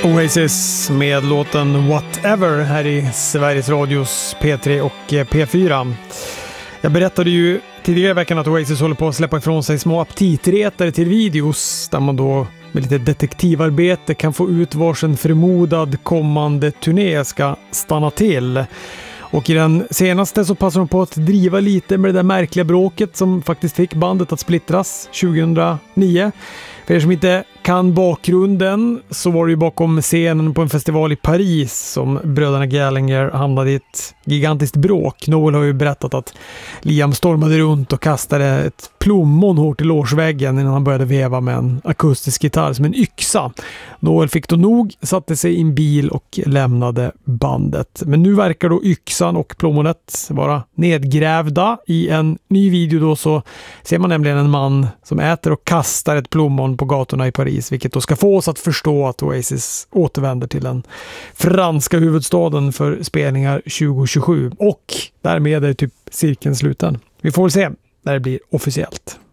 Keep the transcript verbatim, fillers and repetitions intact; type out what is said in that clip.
Oasis med låten Whatever här i Sveriges Radios P tre och P fyra. Jag berättade ju tidigare i veckan att Oasis håller på att släppa ifrån sig små aptitretare till videos där man då med lite detektivarbete kan få ut varsin förmodad kommande turné ska stanna till. Och i den senaste så passar de på att driva lite med det där märkliga bråket som faktiskt fick bandet att splittras tjugohundranio. För er som inte kan bakgrunden så var det ju bakom scenen på en festival i Paris som bröderna Gallagher hamnade i ett gigantiskt bråk. Noel har ju berättat att Liam stormade runt och kastade ett plommon hårt i lårsväggen innan han började veva med en akustisk gitarr som en yxa. Noel fick då nog, satte sig i en bil och lämnade bandet. Men nu verkar då yxan och plommonet vara nedgrävda. I en ny video då så ser man nämligen en man som äter och kastar ett plommon på gatorna i Paris, vilket då ska få oss att förstå att Oasis återvänder till den franska huvudstaden för spelningar tjugo tjugosju. Och därmed är typ cirkeln sluten. Vi får väl se när det blir officiellt.